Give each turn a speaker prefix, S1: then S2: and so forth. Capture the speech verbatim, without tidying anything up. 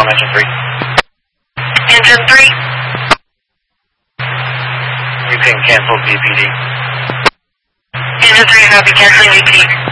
S1: engine three.
S2: Engine three.
S1: You can cancel V P D.
S2: Engine three, copy, canceling V P D.